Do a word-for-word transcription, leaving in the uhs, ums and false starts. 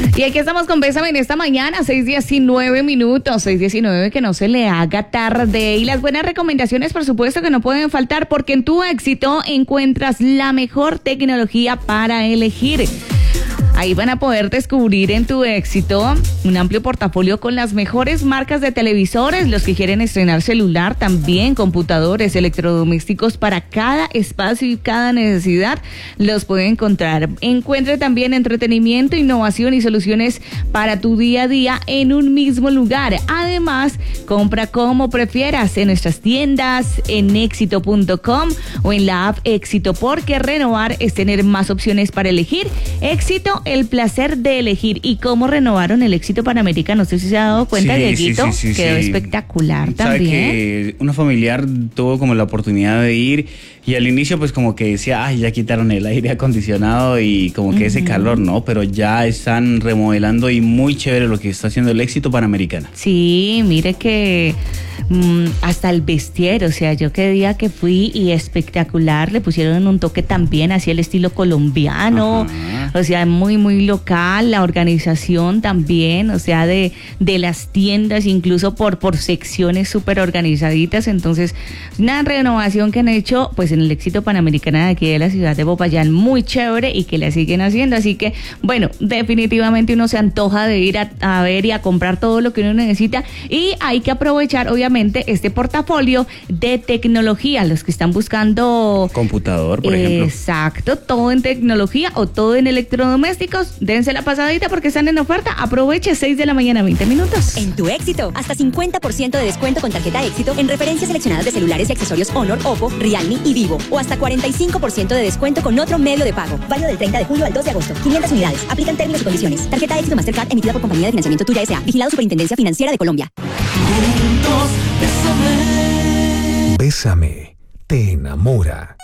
Y aquí estamos con Bésame en esta mañana, seis diecinueve minutos, seis diecinueve, que no se le haga tarde. Y las buenas recomendaciones, por supuesto, que no pueden faltar, porque en Tu Éxito encuentras la mejor tecnología para elegir. Ahí van a poder descubrir en Tu Éxito un amplio portafolio con las mejores marcas de televisores, los que quieren estrenar celular, también computadores, electrodomésticos para cada espacio y cada necesidad, los puede encontrar. Encuentre también entretenimiento, innovación y soluciones para tu día a día en un mismo lugar. Además, compra como prefieras en nuestras tiendas, en éxito punto com o en la app Éxito, porque renovar es tener más opciones para elegir. Éxito, el placer de elegir. ¿Y cómo renovaron el Éxito Panamericano? No sé si se ha dado cuenta, sí, Dieguito. Sí, sí, sí, quedó sí. espectacular. Sabe también. Que una familiar tuvo como la oportunidad de ir y al inicio pues como que decía, ay, ya quitaron el aire acondicionado y como que uh-huh. ese calor, ¿no? Pero ya están remodelando y muy chévere lo que está haciendo el Éxito Panamericana. Sí, mire que mmm, hasta el vestiero, o sea, yo qué día que fui y espectacular, le pusieron un toque también así el estilo colombiano, uh-huh. o sea, muy, muy local, la organización también, o sea, de, de las tiendas, incluso por, por secciones súper organizaditas. Entonces, una renovación que han hecho pues en el Éxito Panamericana de aquí de la ciudad de Popayán, muy chévere, y que la siguen haciendo. Así que, bueno, definitivamente uno se antoja de ir a, a ver y a comprar todo lo que uno necesita, y hay que aprovechar obviamente este portafolio de tecnología. Los que están buscando computador, por eh, ejemplo. Exacto, todo en tecnología o todo en electrodomésticos, dense la pasadita porque están en oferta. Aproveche, seis de la mañana, veinte minutos. En Tu Éxito, hasta cincuenta por ciento de descuento con tarjeta Éxito en referencias seleccionadas de celulares y accesorios Honor, Oppo, Realme y Vivo, o hasta cuarenta y cinco por ciento de descuento con otro medio de pago. Válido del treinta de julio al dos de agosto. quinientas unidades. Aplican términos y condiciones. Tarjeta Éxito Mastercard emitida por Compañía de Financiamiento Tuya S A. Vigilado Superintendencia Financiera de Colombia. Juntos, bésame. Bésame te enamora.